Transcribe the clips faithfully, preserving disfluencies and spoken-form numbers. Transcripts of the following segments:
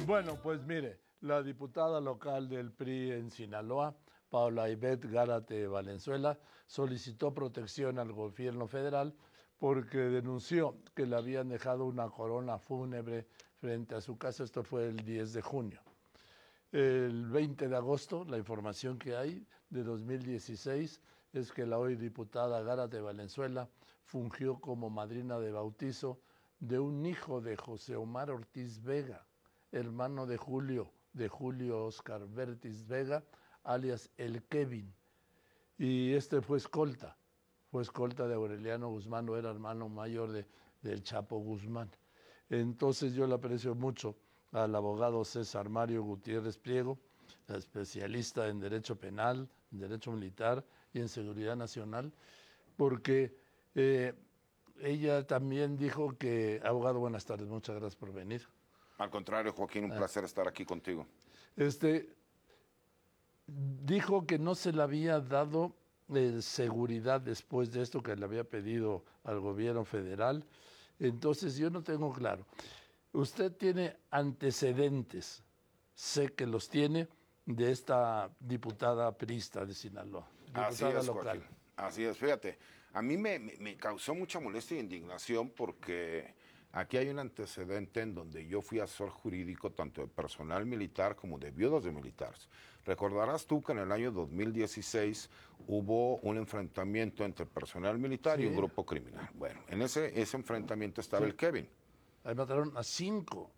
Bueno, pues mire, la diputada local del P R I en Sinaloa, Paula Ivette Gárate Valenzuela, solicitó protección al gobierno federal porque denunció que le habían dejado una corona fúnebre frente a su casa. Esto fue el diez de junio. El veinte de agosto, la información que hay de dos mil dieciséis es que la hoy diputada Gárate Valenzuela fungió como madrina de bautizo de un hijo de José Omar Ortiz Vega, hermano de Julio, de Julio Oscar Vértiz Vega, alias el Kevin. Y este fue escolta, fue escolta de Aureliano Guzmán, o era hermano mayor de, del Chapo Guzmán. Entonces yo le aprecio mucho al abogado César Mario Gutiérrez Priego, especialista en Derecho Penal, en Derecho Militar y en Seguridad Nacional, porque eh, ella también dijo que, abogado, buenas tardes, muchas gracias por venir. Al contrario, Joaquín, un ah. placer estar aquí contigo. Este, dijo que no se le había dado eh, seguridad después de esto que le había pedido al gobierno federal. Entonces yo no tengo claro. Usted tiene antecedentes, sé que los tiene, de esta diputada priista de Sinaloa, diputada Así es, local. Joaquín. Así es, fíjate, a mí me, me, me causó mucha molestia e indignación porque aquí hay un antecedente en donde yo fui asesor jurídico tanto de personal militar como de viudas de militares. Recordarás tú que en el año dos mil dieciséis hubo un enfrentamiento entre personal militar sí. y un grupo criminal. Bueno, en ese, ese enfrentamiento estaba sí. el Kevin. Ahí mataron a cinco.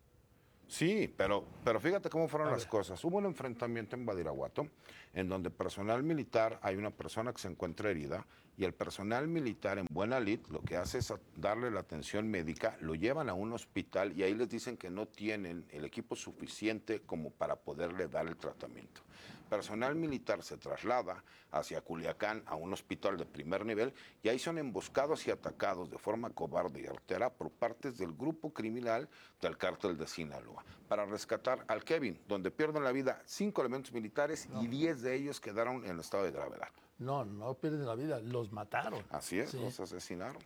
Sí, pero, pero fíjate cómo fueron las cosas. Hubo un enfrentamiento en Badiraguato, en donde personal militar, hay una persona que se encuentra herida, y el personal militar en buena lid lo que hace es darle la atención médica, lo llevan a un hospital y ahí les dicen que no tienen el equipo suficiente como para poderle dar el tratamiento. Personal militar se traslada hacia Culiacán a un hospital de primer nivel y ahí son emboscados y atacados de forma cobarde y artera por partes del grupo criminal del cártel de Sinaloa para rescatar al Kevin, donde pierden la vida cinco elementos militares no. y diez de ellos quedaron en estado de gravedad. No, no pierden la vida, los mataron. Así es, sí. los asesinaron.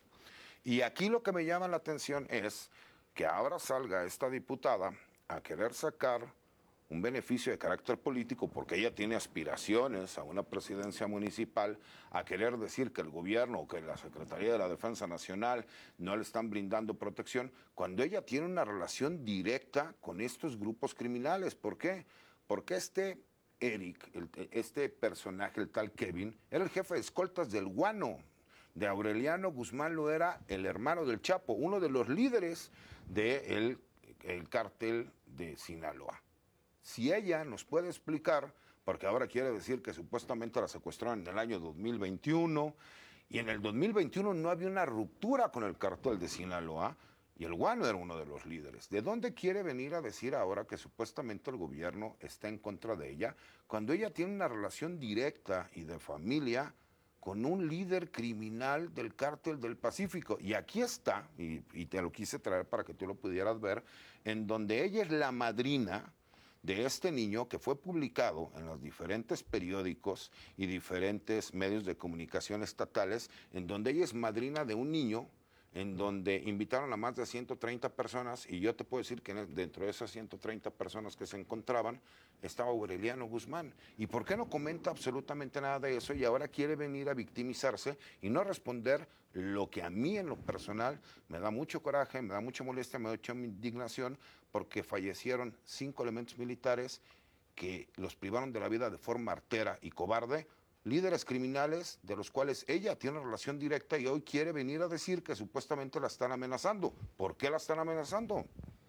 Y aquí lo que me llama la atención es que ahora salga esta diputada a querer sacar un beneficio de carácter político porque ella tiene aspiraciones a una presidencia municipal, a querer decir que el gobierno o que la Secretaría de la Defensa Nacional no le están brindando protección, cuando ella tiene una relación directa con estos grupos criminales. ¿Por qué? Porque este Eric, el, este personaje, el tal Kevin, era el jefe de escoltas del Guano. De Aureliano Guzmán lo era el hermano del Chapo, uno de los líderes del el cártel de Sinaloa. Si ella nos puede explicar, porque ahora quiere decir que supuestamente la secuestraron en el año dos mil veintiuno, y en el dos mil veintiuno no había una ruptura con el cártel de Sinaloa, y el Guano era uno de los líderes. ¿De dónde quiere venir a decir ahora que supuestamente el gobierno está en contra de ella, cuando ella tiene una relación directa y de familia con un líder criminal del cártel del Pacífico? Y aquí está, y, y te lo quise traer para que tú lo pudieras ver, en donde ella es la madrina de este niño que fue publicado en los diferentes periódicos y diferentes medios de comunicación estatales, en donde ella es madrina de un niño, en donde invitaron a más de ciento treinta personas, y yo te puedo decir que dentro de esas ciento treinta personas que se encontraban estaba Aureliano Guzmán. ¿Y por qué no comenta absolutamente nada de eso y ahora quiere venir a victimizarse y no responder lo que a mí en lo personal me da mucho coraje, me da mucha molestia, me da mucha indignación, porque fallecieron cinco elementos militares que los privaron de la vida de forma artera y cobarde, líderes criminales de los cuales ella tiene relación directa, y hoy quiere venir a decir que supuestamente la están amenazando. ¿Por qué la están amenazando?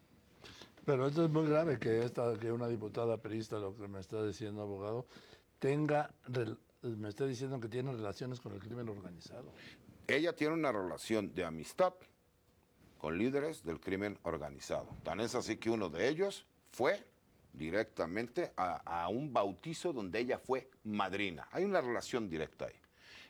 Pero esto es muy grave, que esta, que una diputada priista, lo que me está diciendo, abogado, tenga, me está diciendo que tiene relaciones con el crimen organizado. Ella tiene una relación de amistad con líderes del crimen organizado. Tan es así que uno de ellos fue directamente a, a un bautizo donde ella fue madrina. Hay una relación directa ahí.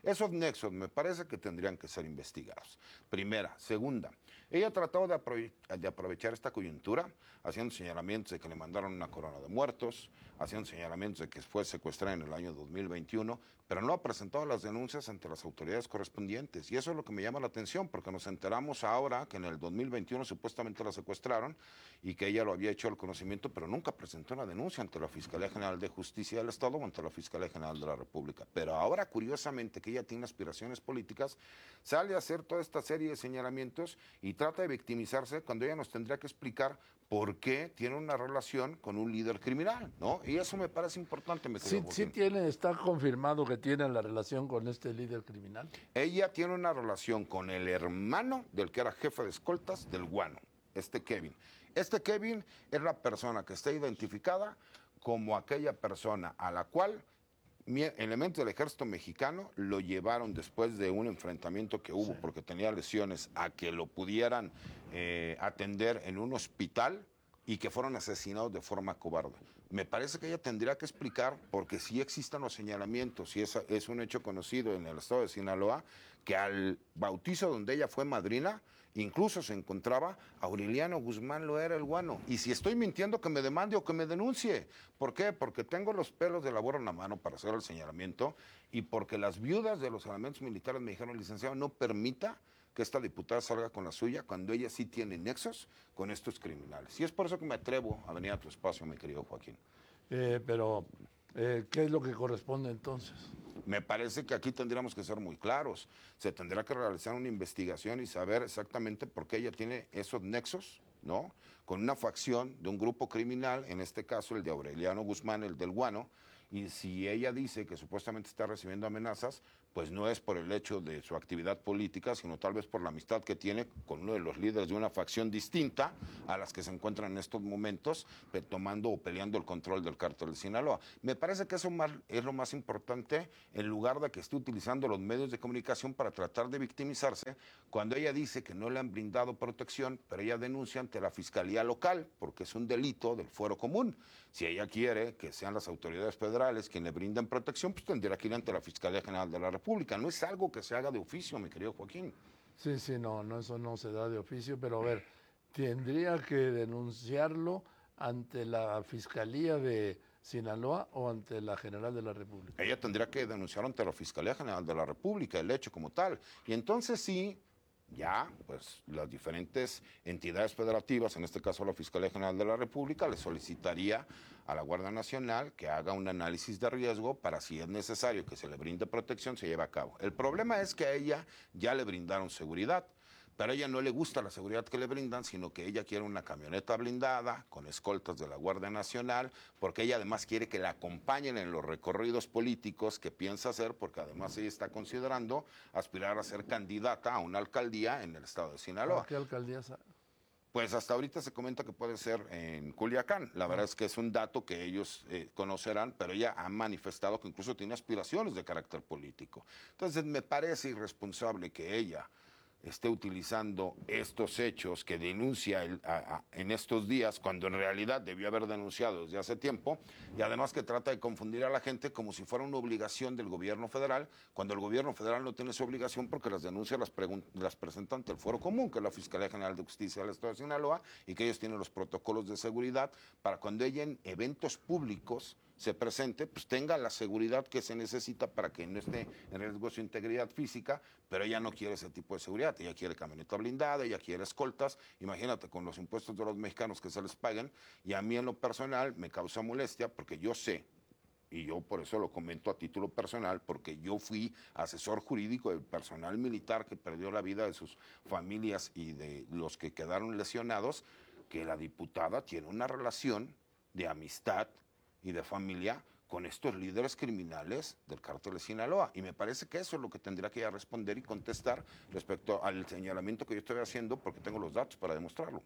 Esos nexos me parece que tendrían que ser investigados. Primera. Segunda, ella trató de, aprove de aprovechar esta coyuntura, haciendo señalamientos de que le mandaron una corona de muertos, haciendo señalamientos de que fue secuestrada en el año dos mil veintiuno, pero no ha presentado las denuncias ante las autoridades correspondientes. Y eso es lo que me llama la atención, porque nos enteramos ahora que en el dos mil veintiuno supuestamente la secuestraron y que ella lo había hecho al conocimiento, pero nunca presentó una denuncia ante la Fiscalía General de Justicia del Estado o ante la Fiscalía General de la República. Pero ahora, curiosamente, que ella tiene aspiraciones políticas, sale a hacer toda esta serie de señalamientos y trata de victimizarse cuando ella nos tendría que explicar por qué tiene una relación con un líder criminal, ¿no? Y eso me parece importante. Me sí, sí tiene, está confirmado que tiene la relación con este líder criminal. Ella tiene una relación con el hermano del que era jefe de escoltas del Guano, este Kevin. Este Kevin es la persona que está identificada como aquella persona a la cual elementos del ejército mexicano lo llevaron después de un enfrentamiento que hubo, sí, porque tenía lesiones, a que lo pudieran eh, atender en un hospital y que fueron asesinados de forma cobarde. Me parece que ella tendría que explicar, porque sí existen los señalamientos, y es, es un hecho conocido en el estado de Sinaloa, que al bautizo donde ella fue madrina, incluso se encontraba Aureliano Guzmán Loera el Guano. Y si estoy mintiendo, que me demande o que me denuncie. ¿Por qué? Porque tengo los pelos de la burra en la mano para hacer el señalamiento y porque las viudas de los elementos militares me dijeron, licenciado, no permita que esta diputada salga con la suya cuando ella sí tiene nexos con estos criminales. Y es por eso que me atrevo a venir a tu espacio, mi querido Joaquín. Eh, pero, eh, ¿qué es lo que corresponde entonces? Me parece que aquí tendríamos que ser muy claros. Se tendrá que realizar una investigación y saber exactamente por qué ella tiene esos nexos, ¿no? Con una facción de un grupo criminal, en este caso el de Aureliano Guzmán, el del Guano, y si ella dice que supuestamente está recibiendo amenazas, pues no es por el hecho de su actividad política, sino tal vez por la amistad que tiene con uno de los líderes de una facción distinta a las que se encuentran en estos momentos tomando o peleando el control del cártel de Sinaloa. Me parece que eso es lo más importante, en lugar de que esté utilizando los medios de comunicación para tratar de victimizarse, cuando ella dice que no le han brindado protección, pero ella denuncia ante la Fiscalía Local, porque es un delito del fuero común. Si ella quiere que sean las autoridades federales quienes le brinden protección, pues tendría que ir ante la Fiscalía General de la República. No es algo que se haga de oficio, mi querido Joaquín. Sí, sí, no, no, eso no se da de oficio, pero a ver, ¿tendría que denunciarlo ante la Fiscalía de Sinaloa o ante la General de la República? Ella tendría que denunciar ante la Fiscalía General de la República el hecho como tal. Y entonces sí, ya, pues las diferentes entidades federativas, en este caso la Fiscalía General de la República, le solicitaría a la Guardia Nacional que haga un análisis de riesgo para, si es necesario que se le brinde protección, se lleve a cabo. El problema es que a ella ya le brindaron seguridad, pero a ella no le gusta la seguridad que le brindan, sino que ella quiere una camioneta blindada con escoltas de la Guardia Nacional, porque ella además quiere que la acompañen en los recorridos políticos que piensa hacer, porque además ella está considerando aspirar a ser candidata a una alcaldía en el estado de Sinaloa. ¿A qué alcaldía? Pues hasta ahorita se comenta que puede ser en Culiacán. La verdad es que es un dato que ellos eh, conocerán, pero ella ha manifestado que incluso tiene aspiraciones de carácter político. Entonces me parece irresponsable que ella esté utilizando estos hechos que denuncia el, a, a, en estos días, cuando en realidad debió haber denunciado desde hace tiempo, y además que trata de confundir a la gente como si fuera una obligación del gobierno federal, cuando el gobierno federal no tiene esa obligación porque las denuncias las, las presenta ante el Foro Común, que es la Fiscalía General de Justicia del Estado de Sinaloa, y que ellos tienen los protocolos de seguridad para cuando ella en eventos públicos se presente, pues tenga la seguridad que se necesita para que no esté en riesgo su integridad física, pero ella no quiere ese tipo de seguridad, ella quiere camioneta blindada, ella quiere escoltas, imagínate con los impuestos de los mexicanos que se les pagan, y a mí en lo personal me causa molestia porque yo sé, y yo por eso lo comento a título personal, porque yo fui asesor jurídico del personal militar que perdió la vida de sus familias y de los que quedaron lesionados, que la diputada tiene una relación de amistad y de familia con estos líderes criminales del cártel de Sinaloa. Y me parece que eso es lo que tendría que ya responder y contestar respecto al señalamiento que yo estoy haciendo, porque tengo los datos para demostrarlo.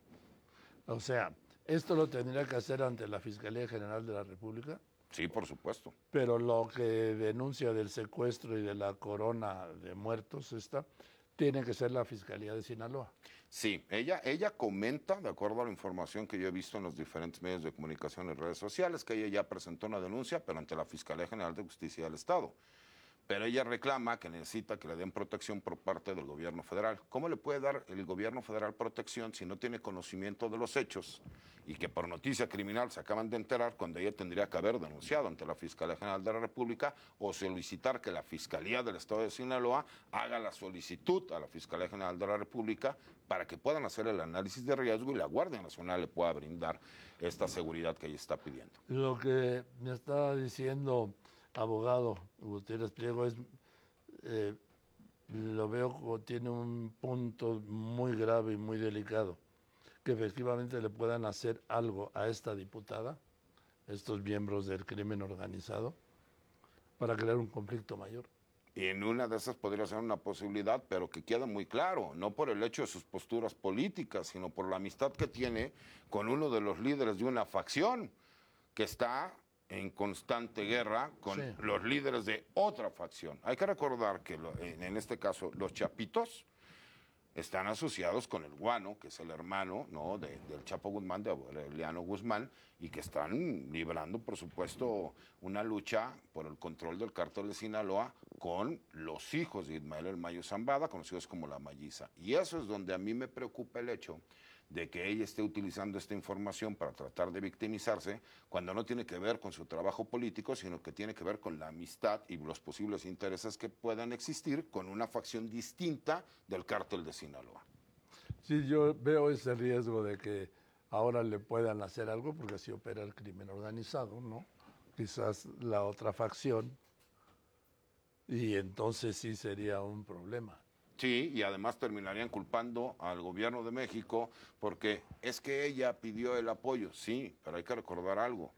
O sea, ¿esto lo tendría que hacer ante la Fiscalía General de la República? Sí, por supuesto. Pero lo que denuncia del secuestro y de la corona de muertos esta, tiene que ser la Fiscalía de Sinaloa. Sí, ella, ella comenta, de acuerdo a la información que yo he visto en los diferentes medios de comunicación y redes sociales, que ella ya presentó una denuncia, pero ante la Fiscalía General de Justicia del Estado. pero ella reclama que necesita que le den protección por parte del gobierno federal. ¿Cómo le puede dar el gobierno federal protección si no tiene conocimiento de los hechos y que por noticia criminal se acaban de enterar cuando ella tendría que haber denunciado ante la Fiscalía General de la República o solicitar que la Fiscalía del Estado de Sinaloa haga la solicitud a la Fiscalía General de la República para que puedan hacer el análisis de riesgo y la Guardia Nacional le pueda brindar esta seguridad que ella está pidiendo? Lo que me está diciendo abogado Gutiérrez Priego es, eh, lo veo como tiene un punto muy grave y muy delicado, que efectivamente le puedan hacer algo a esta diputada, estos miembros del crimen organizado, para crear un conflicto mayor. Y en una de esas podría ser una posibilidad, pero que queda muy claro, no por el hecho de sus posturas políticas, sino por la amistad que tiene con uno de los líderes de una facción que está en constante guerra con sí. los líderes de otra facción. Hay que recordar que lo, en, en este caso los Chapitos están asociados con el Guano, que es el hermano, ¿no?, de, del Chapo Guzmán, de Aureliano Guzmán, y que están librando, por supuesto, una lucha por el control del cártel de Sinaloa con los hijos de Ismael El Mayo Zambada, conocidos como La Malliza. Y eso es donde a mí me preocupa el hecho de que ella esté utilizando esta información para tratar de victimizarse, cuando no tiene que ver con su trabajo político, sino que tiene que ver con la amistad y los posibles intereses que puedan existir con una facción distinta del cártel de Sinaloa. Sí, yo veo ese riesgo de que ahora le puedan hacer algo, porque así opera el crimen organizado, ¿no? Quizás la otra facción, y entonces sí sería un problema. Sí, y además terminarían culpando al gobierno de México porque es que ella pidió el apoyo. Sí, pero hay que recordar algo.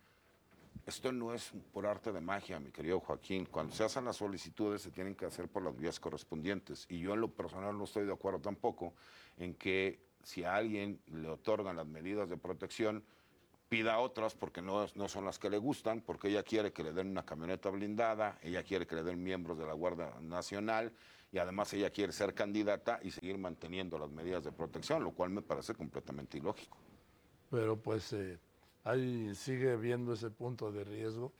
Esto no es por arte de magia, mi querido Joaquín. Cuando se hacen las solicitudes se tienen que hacer por las vías correspondientes. Y yo en lo personal no estoy de acuerdo tampoco en que si a alguien le otorgan las medidas de protección, pida otras porque no, no son las que le gustan, porque ella quiere que le den una camioneta blindada, ella quiere que le den miembros de la Guardia Nacional, y además ella quiere ser candidata y seguir manteniendo las medidas de protección, lo cual me parece completamente ilógico. Pero pues eh, ahí sigue viendo ese punto de riesgo,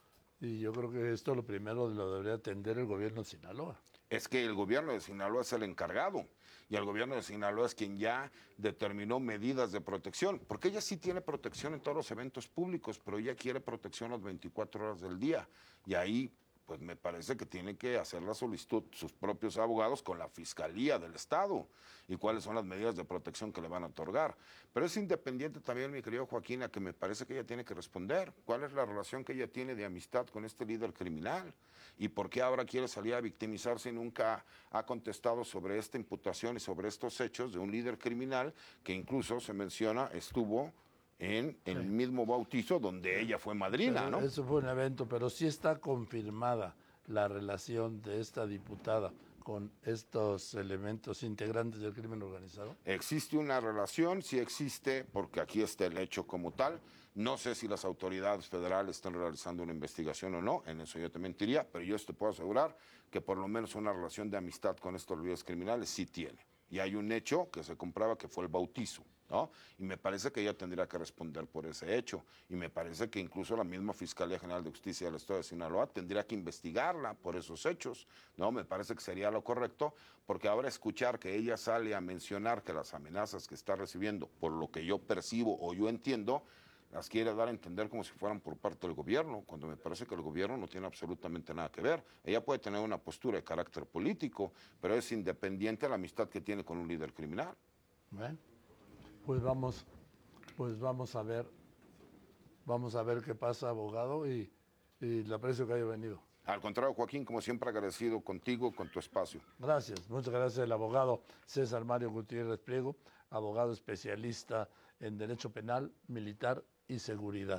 y yo creo que esto lo primero lo debería atender el gobierno de Sinaloa. Es que el gobierno de Sinaloa es el encargado, y el gobierno de Sinaloa es quien ya determinó medidas de protección, porque ella sí tiene protección en todos los eventos públicos, pero ella quiere protección las veinticuatro horas del día, y ahí pues me parece que tiene que hacer la solicitud sus propios abogados con la Fiscalía del Estado y cuáles son las medidas de protección que le van a otorgar. Pero es independiente también, mi querido Joaquín, a que me parece que ella tiene que responder. ¿Cuál es la relación que ella tiene de amistad con este líder criminal? ¿Y por qué ahora quiere salir a victimizarse y nunca ha contestado sobre esta imputación y sobre estos hechos de un líder criminal que incluso se menciona estuvo en el sí. mismo bautizo donde ella fue madrina, pero ¿no? Eso fue un evento, pero sí está confirmada la relación de esta diputada con estos elementos integrantes del crimen organizado. Existe una relación, sí existe, porque aquí está el hecho como tal. No sé si las autoridades federales están realizando una investigación o no, en eso yo te mentiría, pero yo te puedo asegurar que por lo menos una relación de amistad con estos líderes criminales sí tiene. Y hay un hecho que se comprueba que fue el bautizo, ¿no? Y me parece que ella tendría que responder por ese hecho. Y me parece que incluso la misma Fiscalía General de Justicia del Estado de Sinaloa tendría que investigarla por esos hechos, ¿no? Me parece que sería lo correcto, porque ahora escuchar que ella sale a mencionar que las amenazas que está recibiendo, por lo que yo percibo o yo entiendo, las quiere dar a entender como si fueran por parte del gobierno, cuando me parece que el gobierno no tiene absolutamente nada que ver. Ella puede tener una postura de carácter político, pero es independiente de la amistad que tiene con un líder criminal. Bueno, pues vamos, pues vamos a ver, vamos a ver qué pasa, abogado, y, y le aprecio que haya venido. Al contrario, Joaquín, como siempre agradecido contigo, con tu espacio. Gracias, muchas gracias el abogado César Mario Gutiérrez Priego, abogado especialista en Derecho Penal, Militar y Seguridad.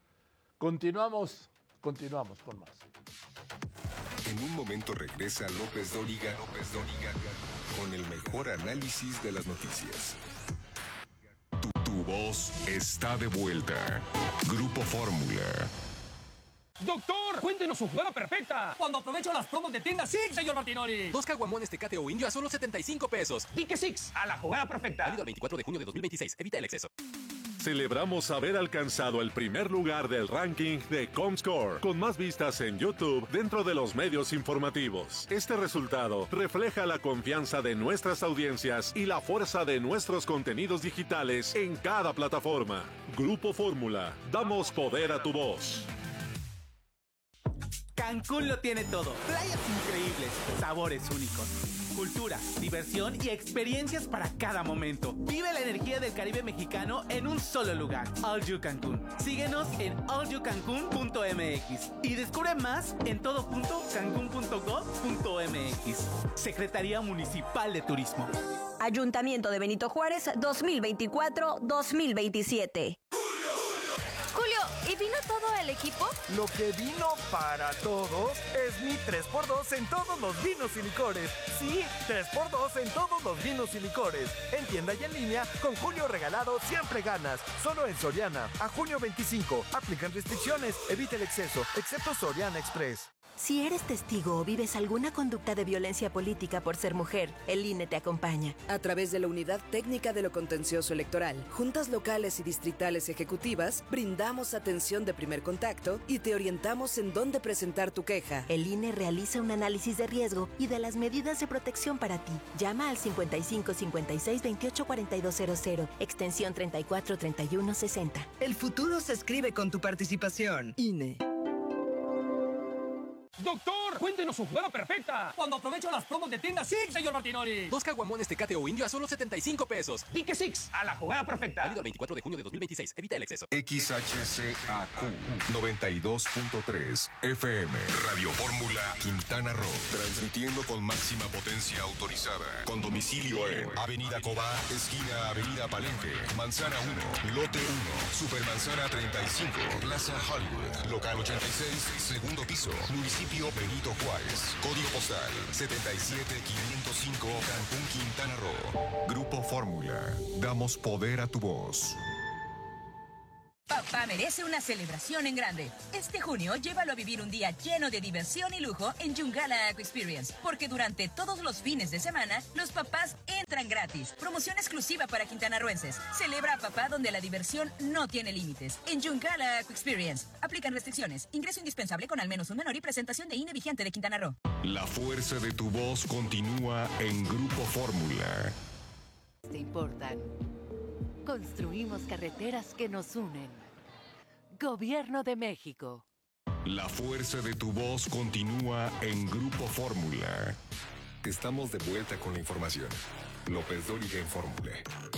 Continuamos, continuamos con más. En un momento regresa López Dóriga, López Dóriga con el mejor análisis de las noticias. Tu, tu voz está de vuelta. Grupo Fórmula. ¡Doctor! ¡Cuéntenos su jugada perfecta! Cuando aprovecho las promos de tienda Six, señor Martinoli. Dos caguamones Tecate o Indio a solo setenta y cinco pesos. Pique Six, a la jugada perfecta. Válido el veinticuatro de junio de dos mil veintiséis. Evita el exceso. Celebramos haber alcanzado el primer lugar del ranking de Comscore, con más vistas en YouTube dentro de los medios informativos. Este resultado refleja la confianza de nuestras audiencias y la fuerza de nuestros contenidos digitales en cada plataforma. Grupo Fórmula, damos poder a tu voz. Cancún lo tiene todo. Playas increíbles, sabores únicos, cultura, diversión y experiencias para cada momento. Vive la energía del Caribe mexicano en un solo lugar. All You Cancún. Síguenos en all you cancún punto m x y descubre más en todo punto cancún punto gov punto m x. Secretaría Municipal de Turismo. Ayuntamiento de Benito Juárez dos mil veinticuatro dos mil veintisiete. Julio, ¿y vino todo el equipo? Lo que vino para todos es mi tres por dos en todos los vinos y licores. Sí, tres por dos en todos los vinos y licores. En tienda y en línea, con Julio regalado siempre ganas. Solo en Soriana. A junio veinticinco. Aplican restricciones. Evita el exceso, excepto Soriana Express. Si eres testigo o vives alguna conducta de violencia política por ser mujer, el I N E te acompaña. A través de la Unidad Técnica de lo Contencioso Electoral, juntas locales y distritales ejecutivas, brindamos atención de primer contacto y te orientamos en dónde presentar tu queja. El I N E realiza un análisis de riesgo y de las medidas de protección para ti. Llama al cincuenta y cinco cincuenta y seis veintiocho cuarenta y dos cero cero, extensión treinta y cuatro treinta y uno sesenta. El futuro se escribe con tu participación. I N E. Doctor, cuéntenos su jugada perfecta. Cuando aprovecho las promos de tienda Six, señor Martinoli. Dos caguamones Tecate o Indio a solo setenta y cinco pesos. Pique Six, a la jugada perfecta. Válido el veinticuatro de junio de dos mil veintiséis. Evita el exceso. X H C A Q noventa y dos punto tres F M. Radio Fórmula Quintana Roo. Transmitiendo con máxima potencia autorizada. Con domicilio en Avenida Cobá, esquina Avenida Palenque, Manzana uno, Lote uno, Supermanzana treinta y cinco, Plaza Hollywood, Local ochenta y seis, segundo piso, Municipio Benito Juárez. Código postal setenta y siete quinientos cinco, Cancún, Quintana Roo. Grupo Fórmula. Damos poder a tu voz. Papá merece una celebración en grande. Este junio, llévalo a vivir un día lleno de diversión y lujo en Yungala Aqua Experience, porque durante todos los fines de semana, los papás entran gratis. Promoción exclusiva para quintanarroenses. Celebra a papá donde la diversión no tiene límites. En Yungala Aqua Experience. Aplican restricciones. Ingreso indispensable con al menos un menor y presentación de I N E vigente de Quintana Roo. La fuerza de tu voz continúa en Grupo Fórmula. Te importan. Construimos carreteras que nos unen. Gobierno de México. La fuerza de tu voz continúa en Grupo Fórmula. Estamos de vuelta con la información. López Dóriga en Fórmula.